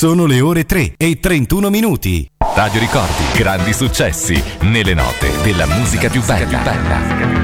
Sono le ore 3:31. Radio Ricordi, grandi successi nelle note della musica più bella.